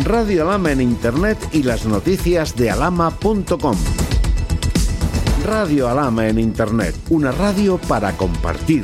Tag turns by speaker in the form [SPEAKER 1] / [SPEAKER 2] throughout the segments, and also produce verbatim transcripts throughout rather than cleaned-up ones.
[SPEAKER 1] Radio Alhama en Internet y las noticias de alhama punto com. Radio Alhama en Internet, una radio para compartir.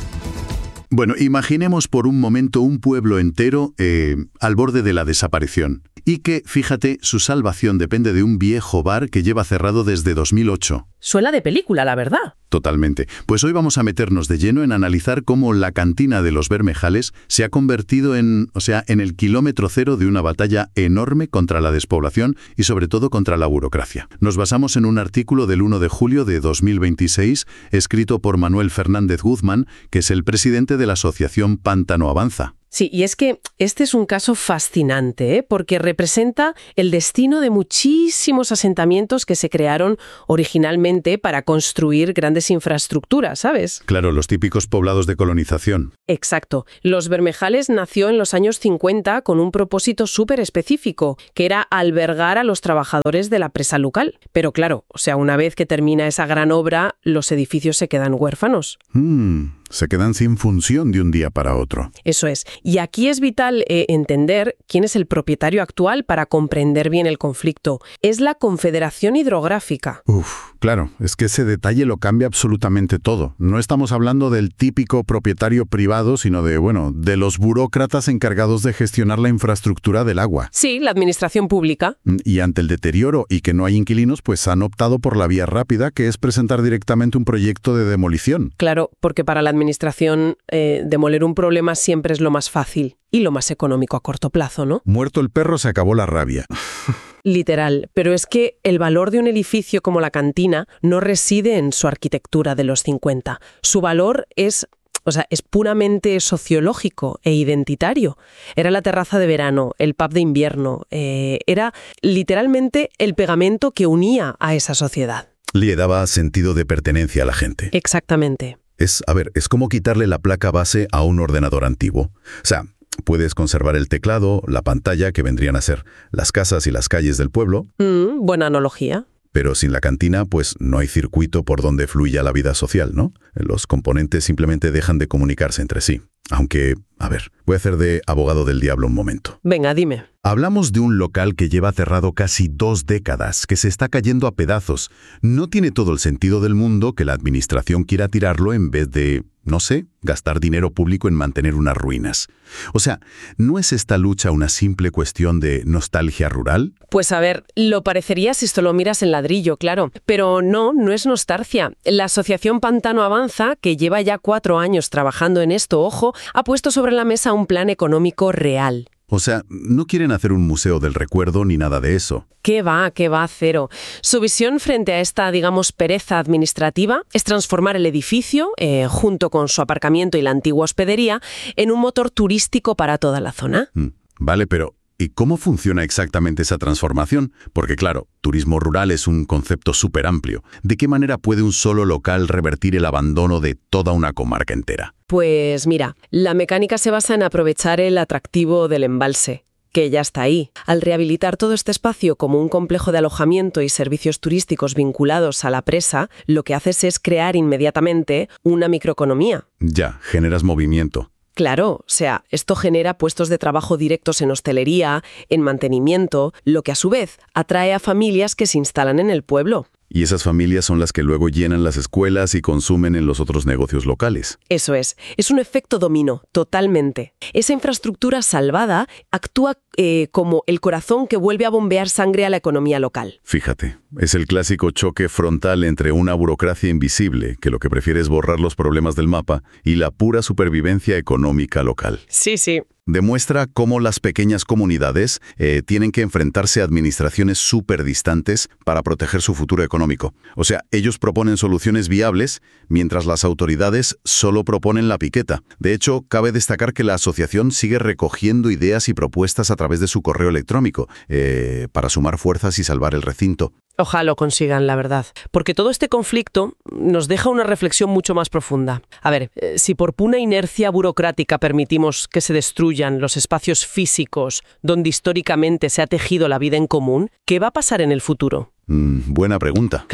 [SPEAKER 2] Bueno, imaginemos por un momento un pueblo entero eh, al borde de la desaparición. Y que, fíjate, su salvación depende de un viejo bar que lleva cerrado desde dos mil ocho.
[SPEAKER 3] Suena de película, la verdad.
[SPEAKER 2] Totalmente. Pues hoy vamos a meternos de lleno en analizar cómo la cantina de los Bermejales se ha convertido en, o sea, en el kilómetro cero de una batalla enorme contra la despoblación y sobre todo contra la burocracia. Nos basamos en un artículo del uno de julio de dos mil veintiséis, escrito por Manuel Fernández Guzmán, que es el presidente de la asociación Pántano Avanza.
[SPEAKER 3] Sí, y es que este es un caso fascinante, ¿eh? Porque representa el destino de muchísimos asentamientos que se crearon originalmente para construir grandes infraestructuras, ¿sabes?
[SPEAKER 2] Claro, los típicos poblados de colonización.
[SPEAKER 3] Exacto. Los Bermejales nació en los años cincuenta con un propósito súper específico, que era albergar a los trabajadores de la presa local. Pero claro, o sea, una vez que termina esa gran obra, los edificios se quedan huérfanos.
[SPEAKER 2] Mm. Se quedan sin función de un día para otro.
[SPEAKER 3] Eso es. Y aquí es vital eh, entender quién es el propietario actual para comprender bien el conflicto. Es la Confederación Hidrográfica.
[SPEAKER 2] Uf, claro, es que ese detalle lo cambia absolutamente todo. No estamos hablando del típico propietario privado, sino de, bueno, de los burócratas encargados de gestionar la infraestructura del agua.
[SPEAKER 3] Sí, la administración pública.
[SPEAKER 2] Y ante el deterioro y que no hay inquilinos, pues han optado por la vía rápida, que es presentar directamente un proyecto de demolición.
[SPEAKER 3] Claro, porque para la administración administración, eh, demoler un problema siempre es lo más fácil y lo más económico a corto plazo, ¿no?
[SPEAKER 2] Muerto el perro, se acabó la rabia.
[SPEAKER 3] Literal, pero es que el valor de un edificio como la cantina no reside en su arquitectura de los cincuenta. Su valor es... O sea, es puramente sociológico e identitario. Era la terraza de verano, el pub de invierno, eh, era literalmente el pegamento que unía a esa sociedad.
[SPEAKER 2] Le daba sentido de pertenencia a la gente.
[SPEAKER 3] Exactamente.
[SPEAKER 2] Es, a ver, es como quitarle la placa base a un ordenador antiguo. O sea, puedes conservar el teclado, la pantalla, que vendrían a ser las casas y las calles del pueblo.
[SPEAKER 3] Mm, buena analogía.
[SPEAKER 2] Pero sin la cantina, pues no hay circuito por donde fluya la vida social, ¿no? Los componentes simplemente dejan de comunicarse entre sí. Aunque, a ver, voy a hacer de abogado del diablo un momento.
[SPEAKER 3] Venga, dime.
[SPEAKER 2] Hablamos de un local que lleva cerrado casi dos décadas, que se está cayendo a pedazos. No tiene todo el sentido del mundo que la administración quiera tirarlo en vez de, no sé, gastar dinero público en mantener unas ruinas. O sea, ¿no es esta lucha una simple cuestión de nostalgia rural?
[SPEAKER 3] Pues a ver, lo parecería si esto lo miras en ladrillo, claro. Pero no, no es nostalgia. La Asociación Pántano Avanza, que lleva ya cuatro años trabajando en esto, ojo, ha puesto sobre la mesa un plan económico real.
[SPEAKER 2] O sea, no quieren hacer un museo del recuerdo ni nada de eso.
[SPEAKER 3] ¿Qué va? ¿Qué va? Cero. Su visión frente a esta, digamos, pereza administrativa es transformar el edificio, eh, junto con su aparcamiento y la antigua hospedería, en un motor turístico para toda la zona.
[SPEAKER 2] Mm, vale, pero ¿y cómo funciona exactamente esa transformación? Porque claro, turismo rural es un concepto súper amplio. ¿De qué manera puede un solo local revertir el abandono de toda una comarca entera?
[SPEAKER 3] Pues mira, la mecánica se basa en aprovechar el atractivo del embalse, que ya está ahí. Al rehabilitar todo este espacio como un complejo de alojamiento y servicios turísticos vinculados a la presa, lo que haces es crear inmediatamente una microeconomía.
[SPEAKER 2] Ya, generas movimiento.
[SPEAKER 3] Claro, o sea, esto genera puestos de trabajo directos en hostelería, en mantenimiento, lo que a su vez atrae a familias que se instalan en el pueblo.
[SPEAKER 2] Y esas familias son las que luego llenan las escuelas y consumen en los otros negocios locales.
[SPEAKER 3] Eso es. Es un efecto dominó, totalmente. Esa infraestructura salvada actúa eh, como el corazón que vuelve a bombear sangre a la economía local.
[SPEAKER 2] Fíjate, es el clásico choque frontal entre una burocracia invisible, que lo que prefiere es borrar los problemas del mapa, y la pura supervivencia económica local.
[SPEAKER 3] Sí, sí.
[SPEAKER 2] Demuestra cómo las pequeñas comunidades eh, tienen que enfrentarse a administraciones súper distantes para proteger su futuro económico. O sea, ellos proponen soluciones viables, mientras las autoridades solo proponen la piqueta. De hecho, cabe destacar que la asociación sigue recogiendo ideas y propuestas a través de su correo electrónico eh, para sumar fuerzas y salvar el recinto.
[SPEAKER 3] Ojalá lo consigan, la verdad. Porque todo este conflicto nos deja una reflexión mucho más profunda. A ver, eh, si por pura inercia burocrática permitimos que se destruyan los espacios físicos donde históricamente se ha tejido la vida en común, ¿qué va a pasar en el futuro?
[SPEAKER 2] Mm, buena pregunta.
[SPEAKER 3] Claro,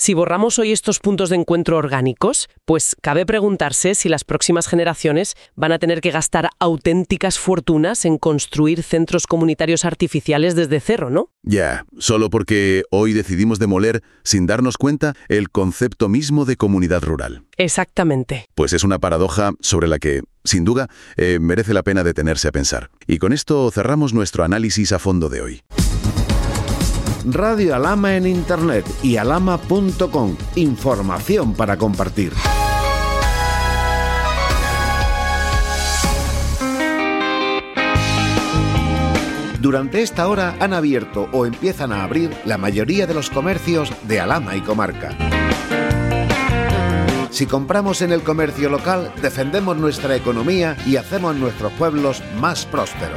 [SPEAKER 3] Si borramos hoy estos puntos de encuentro orgánicos, pues cabe preguntarse si las próximas generaciones van a tener que gastar auténticas fortunas en construir centros comunitarios artificiales desde cero, ¿no?
[SPEAKER 2] Ya, yeah, solo porque hoy decidimos demoler, sin darnos cuenta, el concepto mismo de comunidad rural.
[SPEAKER 3] Exactamente.
[SPEAKER 2] Pues es una paradoja sobre la que, sin duda, eh, merece la pena detenerse a pensar. Y con esto cerramos nuestro análisis a fondo de hoy.
[SPEAKER 1] Radio Alhama en Internet y alhama punto com. Información para compartir. Durante esta hora han abierto o empiezan a abrir la mayoría de los comercios de Alhama y comarca. Si compramos en el comercio local, defendemos nuestra economía y hacemos nuestros pueblos más prósperos.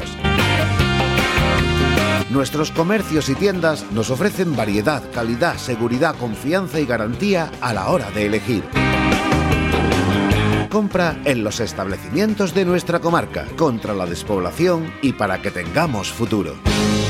[SPEAKER 1] Nuestros comercios y tiendas nos ofrecen variedad, calidad, seguridad, confianza y garantía a la hora de elegir. Compra en los establecimientos de nuestra comarca, contra la despoblación y para que tengamos futuro.